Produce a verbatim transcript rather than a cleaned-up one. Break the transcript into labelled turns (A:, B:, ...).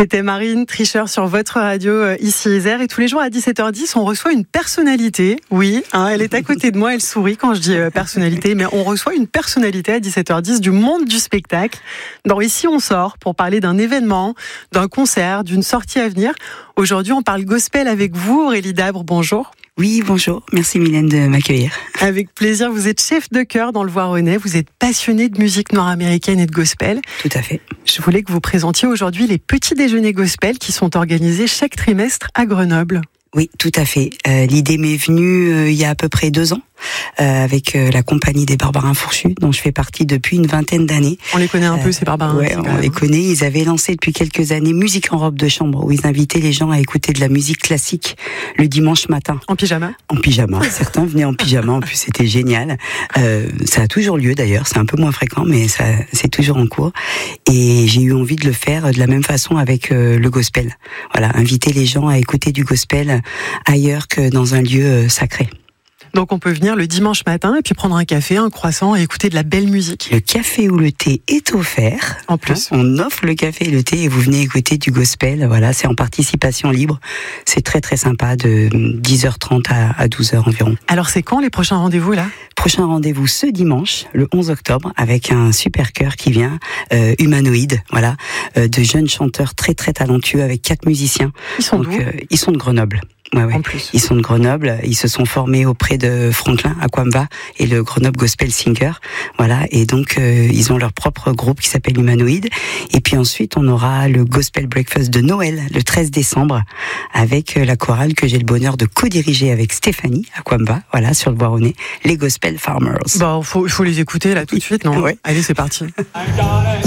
A: C'était Marine Tricheur sur votre radio, euh, ici Isère. Et tous les jours à dix-sept heures dix, on reçoit une personnalité. Oui, hein, elle est à côté de moi, elle sourit quand je dis euh, personnalité. Mais on reçoit une personnalité à dix-sept heures dix du monde du spectacle. Dans Ici on sort pour parler d'un événement, d'un concert, d'une sortie à venir. Aujourd'hui, on parle gospel avec vous, Aurélie Dabre. Bonjour.
B: Oui, bonjour. Merci Mylène de m'accueillir.
A: Avec plaisir. Vous êtes chef de chœur dans le Voironnais. Vous êtes passionné de musique noire américaine et de gospel.
B: Tout à fait.
A: Je voulais que vous présentiez aujourd'hui les petits déjeuners gospel qui sont organisés chaque trimestre à Grenoble.
B: Oui, tout à fait. Euh, l'idée m'est venue euh, il y a à peu près deux ans euh, avec euh, la compagnie des Barbarins Fourchus, dont je fais partie depuis une vingtaine d'années.
A: On les connaît un peu,
B: euh,
A: ces Barbarins.
B: Ouais, on les connaît. Ils avaient lancé depuis quelques années Musique en robe de chambre, où ils invitaient les gens à écouter de la musique classique le dimanche matin.
A: En pyjama.
B: En pyjama. Certains venaient en pyjama. En plus, c'était génial. Euh, ça a toujours lieu d'ailleurs. C'est un peu moins fréquent, mais ça, c'est toujours en cours. Et j'ai eu envie de le faire de la même façon avec euh, le gospel. Voilà, inviter les gens à écouter du gospel ailleurs que dans un lieu euh, sacré.
A: Donc on peut venir le dimanche matin et puis prendre un café, un croissant et écouter de la belle musique.
B: Le café ou le thé est offert.
A: En plus.
B: Hein, on offre le café et le thé et vous venez écouter du gospel. Voilà, c'est en participation libre. C'est très très sympa de dix heures trente à douze heures environ.
A: Alors c'est quand les prochains rendez-vous là ?
B: Prochain rendez-vous ce dimanche, le onze octobre, avec un super chœur qui vient, euh, humanoïde, voilà, euh, de jeunes chanteurs très très talentueux avec quatre musiciens.
A: Ils sont
B: Donc,
A: d'où ?
B: euh, Ils sont de Grenoble. Ouais, ouais.
A: En plus.
B: Ils sont de Grenoble, ils se sont formés auprès de Franklin Akwamba et le Grenoble Gospel Singer, voilà, et donc euh, ils ont leur propre groupe qui s'appelle Humanoïde. Et puis ensuite on aura le Gospel Breakfast de Noël le treize décembre avec la chorale que j'ai le bonheur de co-diriger avec Stéphanie Akwamba, voilà, sur le Voironnais, les Gospel Farmers.
A: Bon, faut, il faut les écouter là tout de suite, non ?
B: Ouais.
A: Allez, c'est parti.